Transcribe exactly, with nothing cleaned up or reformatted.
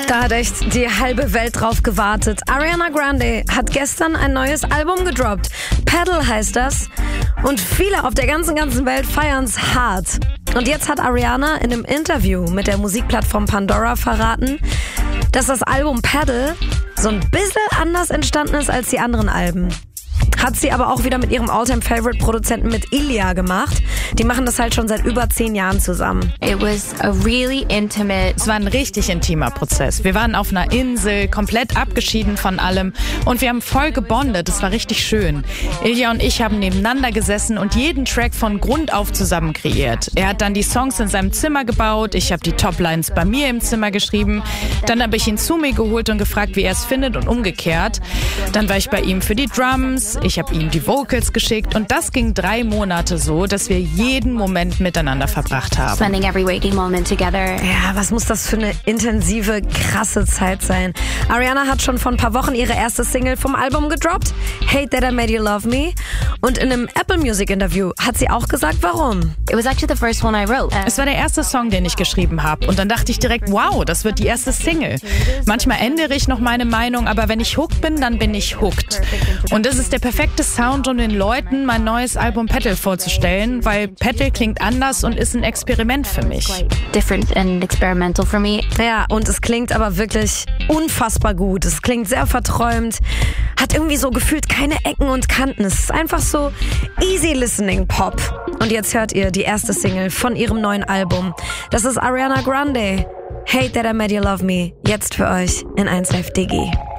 Da hat echt die halbe Welt drauf gewartet. Ariana Grande hat gestern ein neues Album gedroppt. Pedal heißt das. Und viele auf der ganzen, ganzen Welt feiern's hart. Und jetzt hat Ariana in einem Interview mit der Musikplattform Pandora verraten, dass das Album Pedal so ein bisschen anders entstanden ist als die anderen Alben. Hat sie aber auch wieder mit ihrem All-Time-Favorite-Produzenten mit Ilya gemacht. Die machen das halt schon seit über zehn Jahren zusammen. It was a really intimate. Es war ein richtig intimer Prozess. Wir waren auf einer Insel, komplett abgeschieden von allem und wir haben voll gebondet. Es war richtig schön. Ilya und ich haben nebeneinander gesessen und jeden Track von Grund auf zusammen kreiert. Er hat dann die Songs in seinem Zimmer gebaut, ich habe die Toplines bei mir im Zimmer geschrieben. Dann habe ich ihn zu mir geholt und gefragt, wie er es findet und umgekehrt. Dann war ich bei ihm für die Drums. Ich habe ihm die Vocals geschickt und das ging drei Monate so, dass wir jeden Moment miteinander verbracht haben. Spending every waking moment together. Ja, was muss das für eine intensive, krasse Zeit sein? Ariana hat schon vor ein paar Wochen ihre erste Single vom Album gedroppt, Hate That I Made You Love Me. Und in einem Apple Music Interview hat sie auch gesagt, warum. It was actually the first one I wrote. Es war der erste Song, den ich geschrieben habe. Und dann dachte ich direkt, wow, das wird die erste Single. Manchmal ändere ich noch meine Meinung, aber wenn ich hooked bin, dann bin ich hooked. Und das ist der perfekte Sound, um den Leuten mein neues Album Pedal vorzustellen, weil Pedal klingt anders und ist ein Experiment für mich. Different and experimental for me. Ja, und es klingt aber wirklich unfassbar gut. Es klingt sehr verträumt, hat irgendwie so gefühlt keine Ecken und Kanten. Es ist einfach so easy listening Pop. Und jetzt hört ihr die erste Single von ihrem neuen Album. Das ist Ariana Grande. Hate That I Made You Love Me. Jetzt für euch in eins Live Digi.